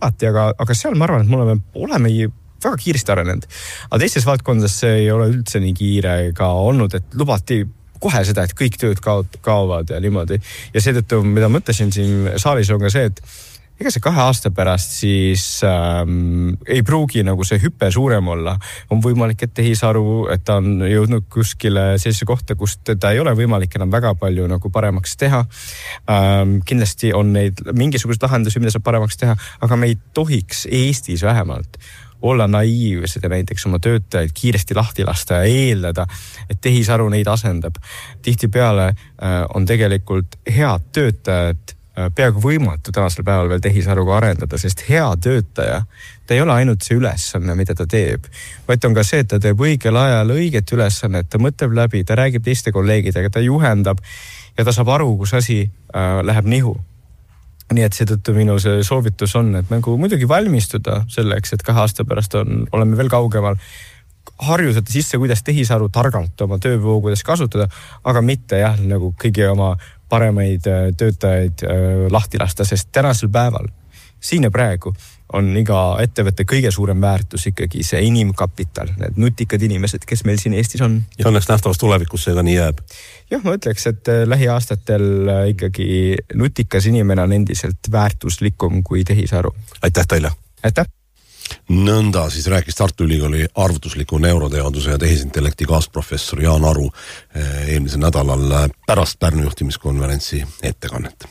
alati, aga seal ma arvan, et me oleme väga kiiresti arenenud. Aga teistes valdkondades see ei ole üldse nii kiire ka olnud, et lubati kohe seda, et kõik tööd kaovad ja niimoodi. Ja seetõttu, mida mõtlesin siin saalis on ka see, et ega see 2 aasta pärast siis ei pruugi nagu see hüpe suurem olla. On võimalik, et tehisaru, et ta on jõudnud kuskile sellise kohta, kust ta ei ole võimalik enam väga palju nagu paremaks teha. Kindlasti on neid mingisugused lahendusi, mida saab paremaks teha, aga me ei tohiks Eestis vähemalt olla naiivsed ja näiteks oma töötajaid kiiresti lahti lasta ja eeldada, et tehisaru neid asendab. Tihtipeale on tegelikult head töötajad peaaegu võimatu tänasel päeval veel tehisaruga arendada, sest hea töötaja, ta ei ole ainult see ülesanne, mida ta teeb, vaid on ka see, et ta teeb õigel ajal õiget ülesannet, ta mõtleb läbi, ta räägib teiste kolleegidega, ta juhendab ja ta saab aru, kus asi läheb nihu. Nii et seetõttu minu see soovitus on, et nagu muidugi valmistuda selleks, et 2 aasta pärast oleme veel kaugemal, harjutada sisse, kuidas tehisaru targalt oma töövoogudes kasutada, aga mitte jah, nagu kõigi oma paremaid töötajaid lahti lasta, sest tänasel päeval, siin ja praegu, on iga ettevõtte kõige suurem väärtus ikkagi see inimkapital, need nutikad inimesed, kes meil siin Eestis on. Ja õnneks nähtavas tulevikus see ka nii jääb. Jah, ma ütleks, et lähiaastatel ikkagi nutikas inimene on endiselt väärtuslikum kui tehisaru. Aitäh teile! Aitäh! Nõnda siis rääkis Tartu Ülikooli arvutusliku neuroteaduse ja tehisintellekti kaasprofessor Jaan Aru eelmisel nädalal pärast Pärnu juhtimiskonverentsi ettekannet.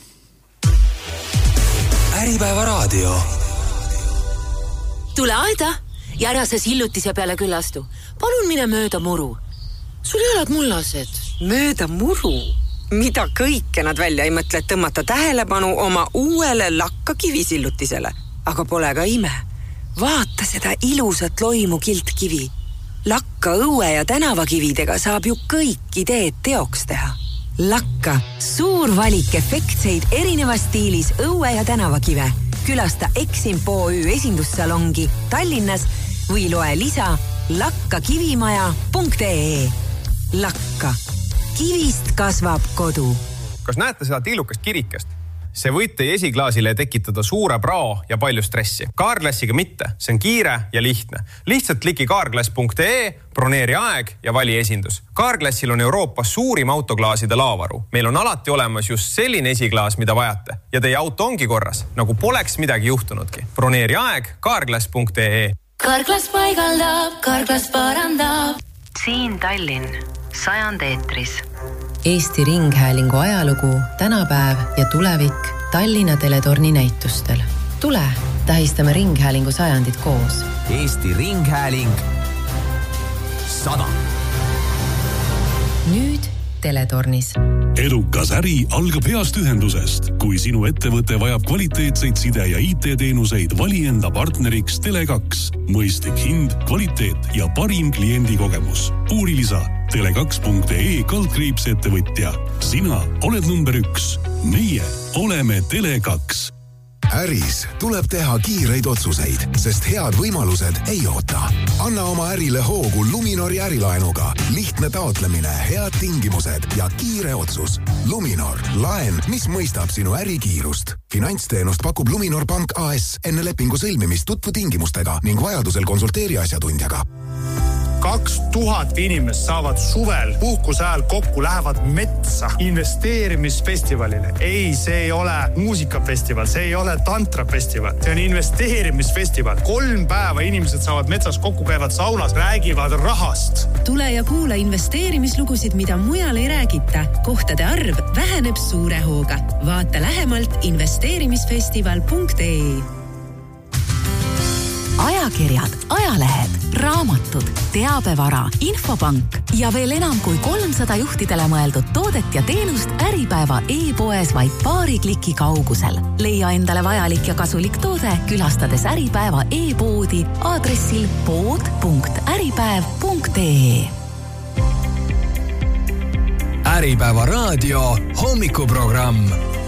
Äripäeva raadio. Tule aeda ja ära sa sillutise peale külastu. Palun mine mööda muru. Sul jalad mullased. Mööda muru? Mida kõike nad välja ei mõtle, et tõmmata tähelepanu oma uuele lakka kivisillutisele. Aga pole ka ime. Vaata seda ilusat loimu kiltkivi. Lakka õue ja tänavakividega saab ju kõik ideed teoks teha. Lakka, suur valik efektseid erinevas stiilis õue ja tänavakive. Külasta Eximpo OÜ esindussalongi Tallinnas või loe lisa lakkakivimaja.ee. Lakka. Kivist kasvab kodu. Kas näete seda tillukast kirikest? See võib teie esiklaasile tekitada suure prao ja palju stressi. Carglassiga mitte, see on kiire ja lihtne. Lihtsalt kliki carglass.ee, broneeri aeg ja vali esindus. Carglassil on Euroopas suurim autoklaaside laavaru. Meil on alati olemas just selline esiklaas, mida vajate. Ja teie auto ongi korras, nagu poleks midagi juhtunudki. Broneeri aeg carglass.ee. Carglass paigaldab, Carglass parandab. Siin Tallinn, 100 eetris. Eesti Ringhäälingu ajalugu, tänapäev ja tulevik Tallinna Teletorni näitustel. Tule, tähistame Ringhäälingu 100 koos. Eesti Ringhääling 100. Nüüd Teletornis. Edukas äri algab heast ühendusest. Kui sinu ettevõte vajab kvaliteetseid side- ja IT-teenuseid, vali enda partneriks Tele2. Mõistlik hind, kvaliteet ja parim kliendikogemus. Uuri lisa tele2.ee ettevõtja. Sina oled number 1. Meie oleme Tele2. Äris tuleb teha kiireid otsuseid, sest head võimalused ei oota. Anna oma ärile hoogu Luminori ärilaenuga. Lihtne taotlemine, head tingimused ja kiire otsus. Luminor, laen, mis mõistab sinu ärikiirust. Finantsteenust pakub Luminor Pank AS. Enne lepingu sõlmimist tutvu tingimustega ning vajadusel konsulteeri asjatundjaga. 2000 inimest saavad suvel puhkuse ajal kokku, lähevad metsa investeerimisfestivalile. Ei, see ei ole muusikafestival, see ei ole tantrafestival, see on investeerimisfestival. 3 päeva inimesed saavad metsas kokku, käivad saunas, räägivad rahast. Tule ja kuula investeerimislugusid, mida mujal ei räägita. Kohtade arv väheneb suure hooga. Vaata lähemalt investeerimisfestival.ee. Ajakirjad, ajalehed, raamatud, teabevara, infopank ja veel enam kui 300 juhtidele mõeldud toodet ja teenust Äripäeva e-poes vaid paari kliki kaugusel. Leia endale vajalik ja kasulik toode, külastades Äripäeva e-poodi aadressil pood.äripäev.ee. Äripäeva raadio hommikuprogramm.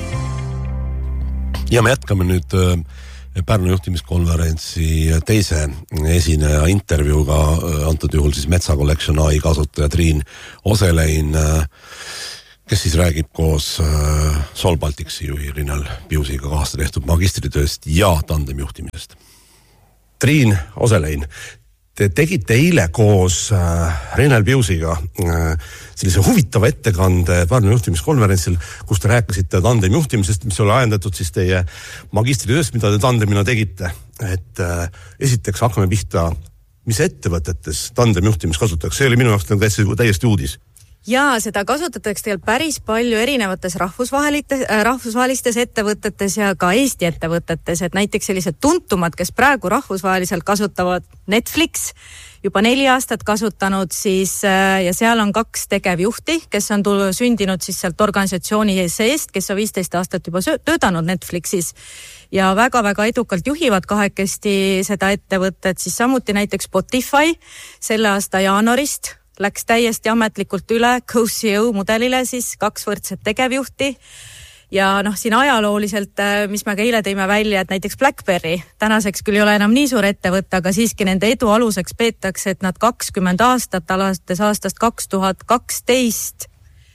Ja me jätkame nüüd Pärnu juhtimiskonverentsi teise esineja intervjuuga, antud juhul siis Metsa Collection AI kasutaja Triin Oselein, kes siis räägib koos Sol Balticsi juhi Rinal Piusiga kaasa tehtud magistritööst ja tandemjuhtimisest. Triin Oselein, te tegite eile koos Rinal Piusiga sellise huvitava ettekande Pärnu juhtimiskonverentsil, kus te rääkisite tandemjuhtimisest, mis oli ajendatud siis teie magistritööst, mida te tandemina tegite. Et esiteks hakkame pihta, mis ettevõtetes tandemjuhtimist kasutatakse, see oli minu jaoks täiesti uudis. Ja seda kasutatakse tegelikult päris palju erinevates rahvusvahelistes ettevõtetes ja ka Eesti ettevõtetes, et näiteks sellised tuntumad, kes praegu rahvusvaheliselt kasutavad Netflix, juba 4 aastat kasutanud siis ja seal on 2 tegevjuhti, kes on sündinud siis sealt organisatsiooni seest, kes on 15 aastat juba töötanud Netflixis ja väga-väga edukalt juhivad kahekesti seda ettevõtet, siis samuti näiteks Spotify selle aasta jaanuarist läks täiesti ametlikult üle co-CEO mudelile, siis 2 võrdset tegevjuhti ja siin ajalooliselt, mis me ka eile tõime välja, et näiteks BlackBerry tänaseks küll ei ole enam nii suur ettevõte, aga siiski nende edu aluseks peetakse, et nad 20 aastat alates aastast 2002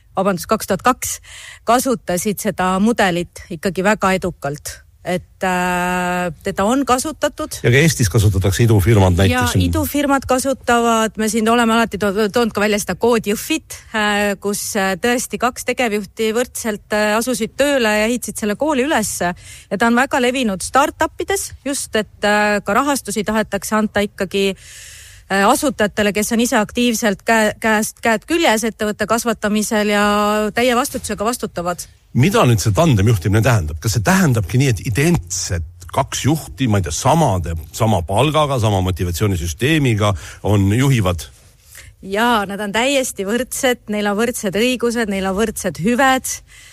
kasutasid seda mudelit ikkagi väga edukalt. Et teda on kasutatud. Ja ka Eestis kasutatakse idufirmad näiteks. Ja idufirmad kasutavad, me siin oleme alati toonud ka välja seda koodjõffit, kus tõesti 2 tegevjuhti võrdselt asusid tööle ja ehitasid selle kooli üles. Ja ta on väga levinud startupides, just et ka rahastusi tahetakse anda ikkagi asutajatele, kes on ise aktiivselt käed küljes ettevõtte kasvatamisel ja täie vastutusega vastutavad. Mida nüüd see tandemjuhtimine tähendab? Kas see tähendabki nii, et identsed 2 juhti, ma ei tea, sama palgaga, sama motivatsioonisüsteemiga juhivad? Jaa, nad on täiesti võrdsed, neil on võrdsed õigused, neil on võrdsed hüved.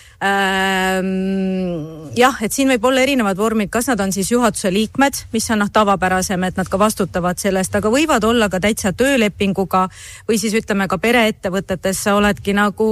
Jah, et siin võib olla erinevad vormid, kas nad on siis juhatuse liikmed, mis on tavapärasem, et nad ka vastutavad sellest, aga võivad olla ka täitsa töölepinguga või siis ütleme ka pereettevõtetes sa oledki nagu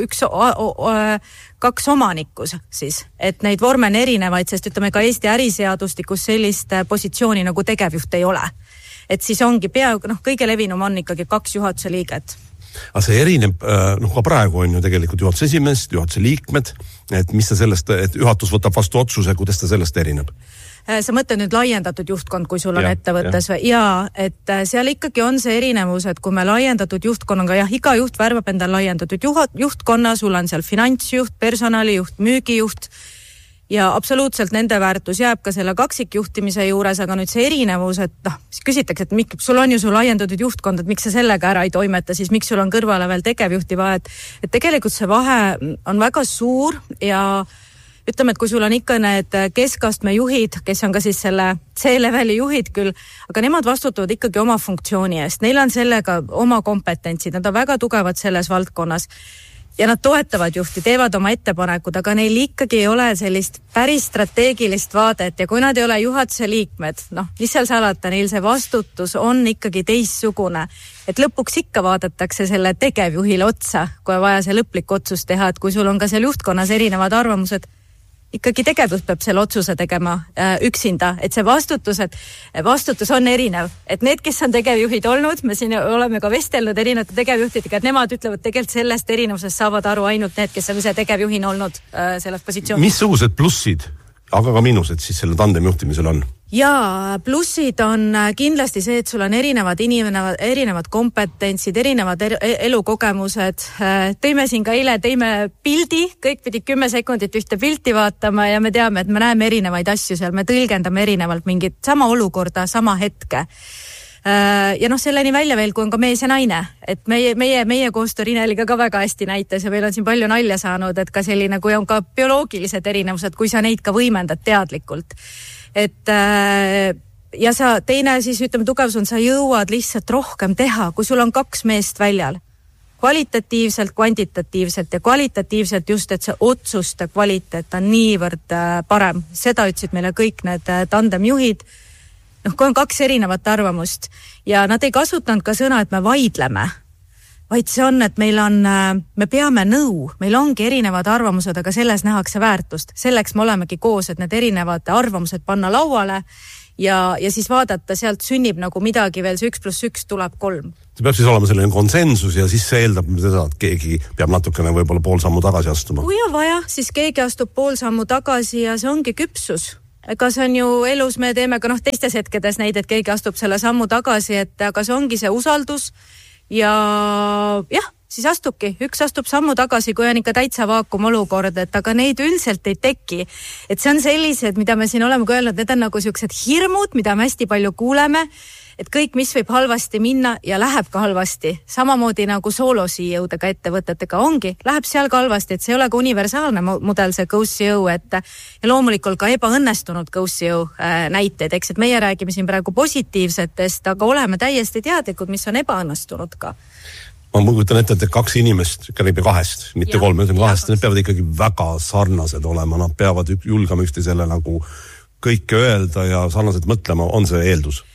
2 omanikus siis, et neid vorme on erinevaid, sest ütleme ka Eesti äriseadustikus sellist positsiooni nagu tegevjuht ei ole. Et siis ongi kõige levinum on ikkagi 2 juhatuse liiget. Aga see erineb, ka praegu on ju tegelikult juhatuse esimees, juhatuse liikmed, et mis ta sellest, et juhatus võtab vastu otsuse, kuidas ta sellest erineb? Sa mõtled nüüd laiendatud juhtkond, kui sul on ettevõttes ja et seal ikkagi on see erinevus, et kui me laiendatud juhtkonnaga, iga juht värbab endal laiendatud juhtkonna, sul on seal finantsjuht, personalijuht, müügijuht ja absoluutselt nende väärtus jääb ka selle kaksikjuhtimise juures, aga nüüd see erinevus, et siis küsitakse, et sul on ju sul laiendatud juhtkond, et miks sa sellega ära ei toimeta, siis miks sul on kõrvale veel tegevjuhti vaja, et tegelikult see vahe on väga suur ja ütleme, et kui sul on ikka need keskastme juhid, kes on ka siis selle C-leveli juhid küll, aga nemad vastutavad ikkagi oma funktsiooni eest, neil on sellega oma kompetentsid, nad on väga tugevad selles valdkonnas ja nad toetavad juhti, teevad oma ettepanekud, aga neil ikkagi ei ole sellist päris strateegilist vaadet ja kui nad ei ole juhatuse liikmed, mis seal salata, neil see vastutus on ikkagi teissugune, et lõpuks ikka vaadatakse selle tegevjuhile otsa, kui on vaja see lõplik otsus teha, et kui sul on ka seal juhtkonnas erinevad arvamused, ikkagi tegevjuht peab selle otsuse tegema üksinda, et see vastutus on erinev, et need, kes on tegevjuhid olnud, me siin oleme ka vestelnud erinevate tegevjuhtidega, et nemad ütlevad tegelikult sellest erinevusest saavad aru ainult need, kes on ise tegevjuhina olnud selles positsioonis. Missugused plussid, aga ka miinused siis selle tandemjuhtimisel on? Ja plussid on kindlasti see, et sul on erinevad kompetentsid, erinevad elukogemused. Tõime siin ka eile, pildi, kõik pidi 10 sekundit ühte pilti vaatama ja me teame, et me näeme erinevaid asju seal, me tõlgendame erinevalt mingit sama olukorda, sama hetke. Ja selleni välja veel, kui on ka mees ja naine, et meie koostöö Rineliga ka väga hästi näitas ja meil on siin palju nalja saanud, et ka selline, kui on ka bioloogilised erinevused, kui sa neid ka võimendad teadlikult. Et ja sa teine siis tugevus on, sa jõuad lihtsalt rohkem teha, kui sul on 2 meest väljal. Kvalitatiivselt, kvantitatiivselt ja kvalitatiivselt just, et see otsuste kvaliteet on niivõrd parem. Seda ütlesid meile kõik need tandemjuhid. Kui on 2 erinevat arvamust ja nad ei kasutanud ka sõna, et me vaidleme, vaid see on, et me peame nõu, meil ongi erinevad arvamused, aga selles nähakse väärtust. Selleks me olemegi koos, et need erinevad arvamused panna lauale ja siis vaadata, sealt sünnib nagu midagi veel, see 1+1 tuleb 3. peab siis olema selline konsensus ja siis see eeldab seda, et keegi peab natukene võib-olla pool sammu tagasi astuma. Kui on vaja, siis keegi astub pool sammu tagasi ja see ongi küpsus. Ega see on ju elus, me teeme ka teistes hetkedes neid, et keegi astub selle sammu tagasi, et aga see ongi see usaldus ja jah, siis astubki. Üks astub sammu tagasi, kui on ikka täitsa vaakum olukord, et aga neid üldiselt ei teki. Et see on sellised, mida me siin oleme öelnud, need on nagu sellised hirmud, mida me hästi palju kuuleme, et kõik, mis võib halvasti minna ja läheb ka halvasti. Samamoodi nagu soolosijõudega ettevõtetega ongi, läheb seal ka halvasti, et see ei ole ka universaalne mudel, see GoCEO, et ja loomulikult ka ebaõnnestunud GoCEO näiteid, eks, et meie räägime siin praegu positiivsetest, aga oleme täiesti teadlikud, mis on ebaõnnestunud ka. Ma mõgutan ette, et 2 inimest, käib 2, mitte 3, 2, need peavad ikkagi väga sarnased olema, nad peavad julgema üksteisele nagu kõike öelda ja sarnaselt mõtlema, on see eeldus?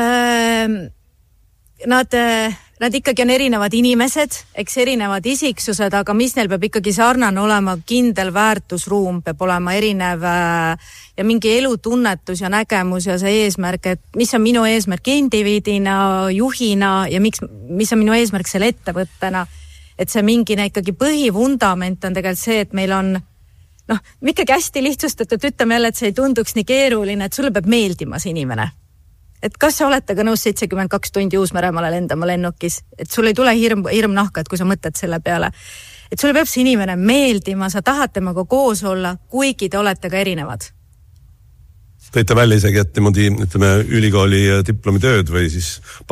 Nad ikkagi on erinevad inimesed, eks erinevad isiksused, aga mis neil peab ikkagi sarnane olema, kindel väärtusruum peab olema erinev ja mingi elutunnetus ja nägemus ja see eesmärk, et mis on minu eesmärk indiviidina, juhina ja mis on minu eesmärk selle ettevõttena, et see mingine ikkagi põhivundament on tegelikult see, et meil on ikkagi hästi lihtsustatud, ütleme jälle, et see ei tunduks nii keeruline, et sulle peab meeldima see inimene. Et kas sa olete ka nõus 72 tundi Uusmeremaale lendama lennukis, et sul ei tule hirm nahka, et kui sa mõtled selle peale, et sulle peab see inimene meeldima, sa tahad temaga koos olla, kuigi te olete ka erinevad. Tõite välja isegi, et niimoodi, ütleme, ülikooli diplomitööd või siis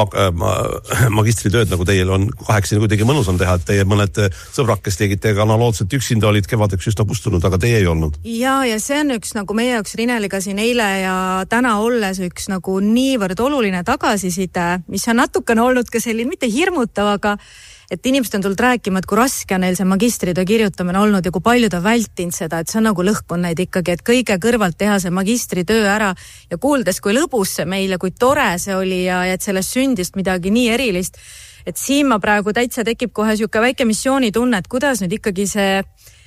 magistritööd, nagu teil on 8 kuidagi mõnus on teha, et teie mõned sõbrad, kes tegite ka analoogselt üksinda olid kevadeks üsna kustunud, aga teie ei olnud. Ja see on üks nagu meie jaoks Rineliga siin eile ja täna olles üks nagu niivõrd oluline tagasiside, mis on natukene olnud ka selline, mitte hirmutav, aga et inimesed on tulnud rääkima, et kui raske on neil see magistritöö kirjutamine olnud ja kui palju ta vältinud seda, et see on nagu lõhkun neid ikkagi, et kõige kõrvalt teha see magistritöö ära ja kuuldes, kui lõbus see meil ja kui tore see oli ja et sellest sündist midagi nii erilist, et siin ma praegu täitsa tekib kohe siuke väike missioonitunne, et kuidas nüüd ikkagi see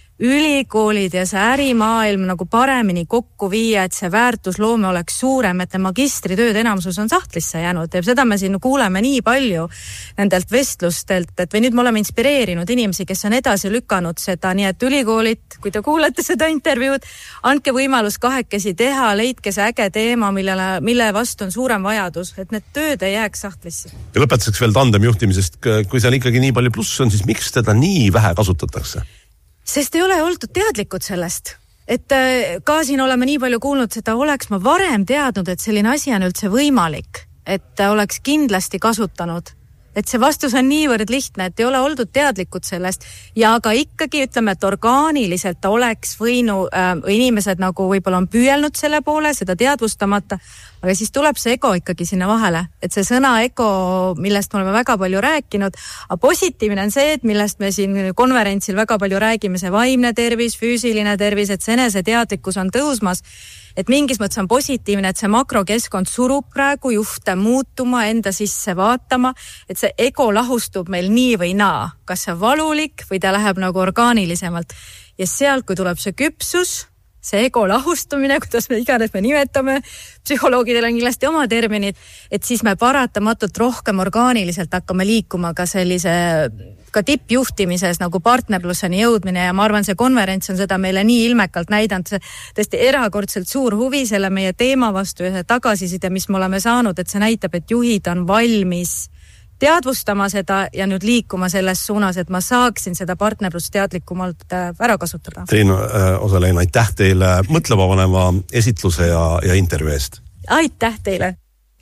ülikoolid ja see ärimaailm nagu paremini kokku viia, et see väärtusloome oleks suurem, et magistritööd enamusus on sahtlisse jäänud. Ja seda me siin kuuleme nii palju nendelt vestlustelt, et või nüüd me oleme inspireerinud inimesi, kes on edasi lükanud seda, nii et ülikoolid, kui te kuulete seda intervjuud, andke võimalus kahekesi teha, leidke see äge teema, mille vastu on suurem vajadus, et need tööd ei jääks sahtlisse. Ja lõpetuseks veel tandemjuhtimisest, kui seal ikkagi nii palju pluss on, siis miks teda nii vähe kasutatakse? Sest ei ole oldud teadlikud sellest, et ka siin oleme nii palju kuulnud seda, oleks ma varem teadnud, et selline asi on üldse võimalik, et oleks kindlasti kasutanud. Et see vastus on niivõrd lihtne, et ei ole oldud teadlikud sellest ja aga ikkagi ütleme, et orgaaniliselt ta oleks võinud, inimesed nagu võib-olla on püüelnud selle poole, seda teadvustamata, aga siis tuleb see ego ikkagi sinna vahele, et see sõna ego, millest me oleme väga palju rääkinud, aga positiivne on see, et millest me siin konverentsil väga palju räägime, see vaimne tervis, füüsiline tervis, et see eneseteadlikkus on tõusmas, et mingis mõttes on positiivne, et see makrokeskkond surub praegu juhte muutuma, enda sisse vaatama, et see ego lahustub meil nii või naa, kas see on valulik või ta läheb nagu orgaanilisemalt. Ja sealt, kui tuleb see küpsus, see ego lahustumine, kuidas me iganes me nimetame, psühholoogidel on kindlasti oma terminid, et siis me paratamatult rohkem orgaaniliselt hakkame liikuma ka sellise ka tippjuhtimises nagu partnerluseni jõudmine ja ma arvan, see konverents on seda meile nii ilmekalt näidanud, see tõesti erakordselt suur huvi selle meie teema vastu ja see tagasiside, mis me oleme saanud, et see näitab, et juhid on valmis teadvustama seda ja nüüd liikuma selles suunas, et ma saaksin seda partnerlust teadlikumalt ära kasutada. Triin Oselein, aitäh teile mõtlevapaneva esitluse ja intervjuu eest. Aitäh teile!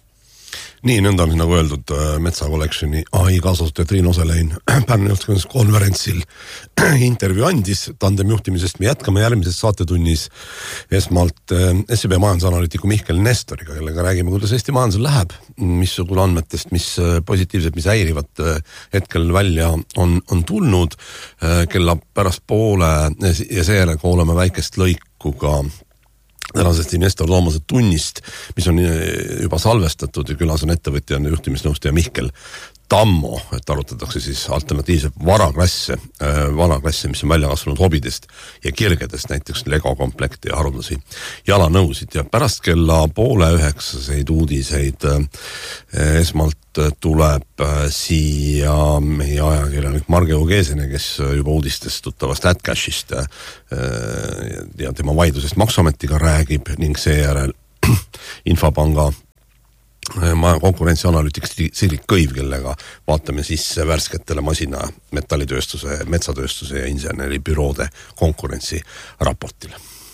Nii, nõnda on nagu öeldud Metsa Collectioni AI kaasasutaja Triin Oselein Pärnu juhtkonnas konverentsil intervjuu andis tandemjuhtimisest. Me jätkame järgmises saatetunnis esmalt SEB majandusanalüütiku Mihkel Nestoriga, kellega räägime, kuidas Eesti majandusel läheb, missugune andmetest, mis positiivsed, mis häirivad hetkel välja on tulnud, kella pärast poole ja seejärel kuulame väikest lõiku ka tänasest investor Toomase tunnist, mis on juba salvestatud ja külas on ettevõtja juhtimisnõustaja Mihkel ammo, et arutatakse siis alternatiivse varaklasse, mis on välja kasvanud hobidest ja kirgedest, näiteks Lego komplekti ja haruldasi jalanõusid ja pärast kella 8:30 uudiseid esmalt tuleb siia meie ajakirjanik Marge Ugesene, kes juba uudistest tuttavast AdCashist ja tema vaidlusest Maksuametiga räägib ning seejärel Infopanga konkurentsianalüütik Sigrid Kõiv, kellega vaatame sisse värsketele metallitööstuse, metsatööstuse ja inseneribüroode konkurentsiraportile.